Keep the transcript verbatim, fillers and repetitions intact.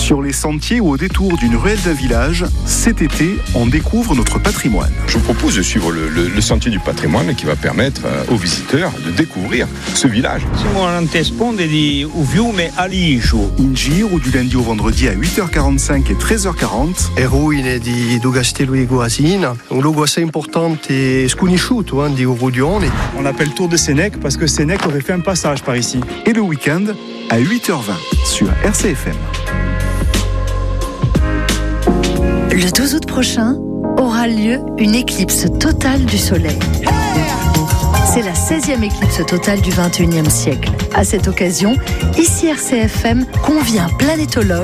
Sur les sentiers ou au détour d'une ruelle d'un village, cet été, on découvre notre patrimoine. Je vous propose de suivre le, le, le sentier du patrimoine qui va permettre aux visiteurs de découvrir ce village. Siamo all'antesponde di Uviume Alijo. In giro du lundi au vendredi à huit heures quarante-cinq et treize heures quarante. Le ruine di do Castello di Goasina, un luogo assez important e sconosciuto di Urudione. On l'appelle Tour de Sénèque parce que Sénèque aurait fait un passage par ici. Et le week-end à huit heures vingt sur R C F M. Le douze août prochain aura lieu une éclipse totale du Soleil. C'est la seizième éclipse totale du vingt et unième siècle. À cette occasion, ici R C F M convie un planétologue